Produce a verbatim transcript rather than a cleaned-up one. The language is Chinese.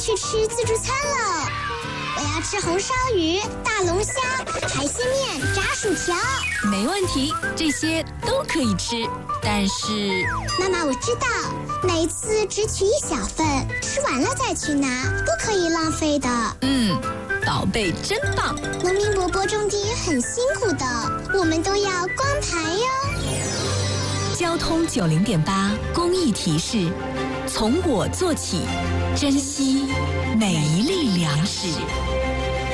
去吃自助餐了。我要吃红烧鱼、大龙虾、海鲜面、炸薯条。 没问题，这些都可以吃。但是， 妈妈，我知道，每次只取一小份，吃完了再去拿，不可以浪费的。 嗯，宝贝真棒。 农民伯伯种地也很辛苦的，我们都要光盘哟。 交通九零点八公益提示：从我做起，珍惜每一粒粮食。